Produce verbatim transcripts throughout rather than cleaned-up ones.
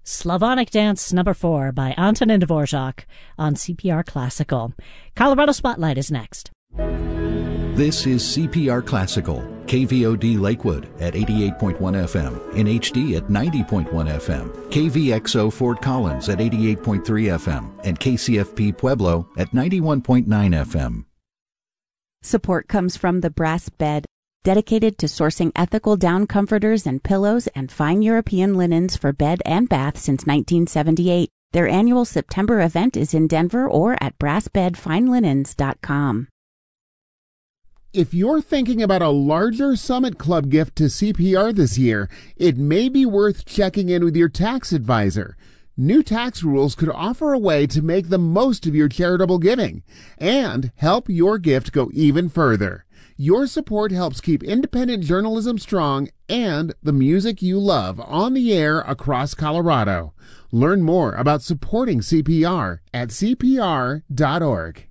Slavonic Dance number four by Antonin Dvorak on C P R Classical. Colorado Spotlight is next. This is C P R Classical, K V O D Lakewood at eighty-eight point one F M, in H D at ninety point one F M, K V X O Fort Collins at eighty-eight point three F M, and K C F P Pueblo at ninety-one point nine F M. Support comes from the Brass Bed, dedicated to sourcing ethical down comforters and pillows and fine European linens for bed and bath since nineteen seventy-eight. Their annual September event is in Denver or at brass bed fine linens dot com. If you're thinking about a larger Summit Club gift to C P R this year, it may be worth checking in with your tax advisor. New tax rules could offer a way to make the most of your charitable giving and help your gift go even further. Your support helps keep independent journalism strong and the music you love on the air across Colorado. Learn more about supporting C P R at C P R dot org.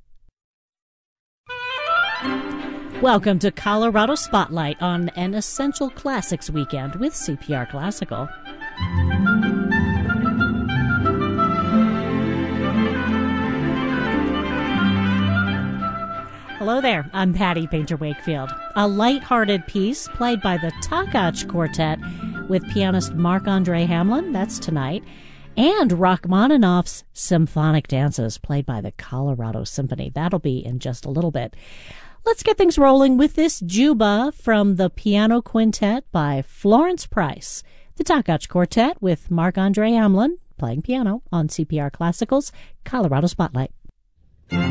Welcome to Colorado Spotlight on an Essential Classics weekend with C P R Classical. Hello there, I'm Patty Painter Wakefield. A light-hearted piece played by the Takach Quartet with pianist Marc-Andre Hamlin, that's tonight, and Rachmaninoff's Symphonic Dances played by the Colorado Symphony. That'll be in just a little bit. Let's get things rolling with this Juba from the Piano Quintet by Florence Price. The Takach Quartet with Marc-Andre Hamlin playing piano on C P R Classical's Colorado Spotlight.